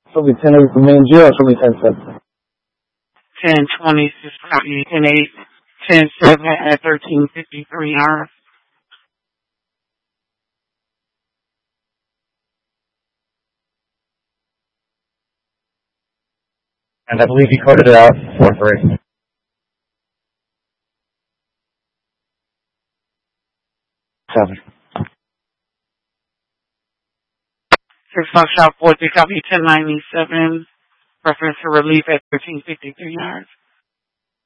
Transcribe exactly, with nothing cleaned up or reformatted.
She'll be ten eight from main jail. She'll be ten seven. ten twenty-six, copy, ten eight, ten seven at thirteen fifty-three hours. And I believe you coded it out four three. Seven. Six Foxtrot four three, copy, ten ninety-seven, reference to relief at thirteen fifty-three hours.